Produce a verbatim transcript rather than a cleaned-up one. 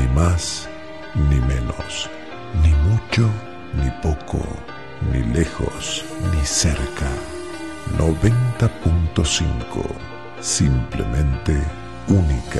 ni más ni menos, ni mucho ni poco, ni lejos ni cerca. noventa punto cinco, simplemente única.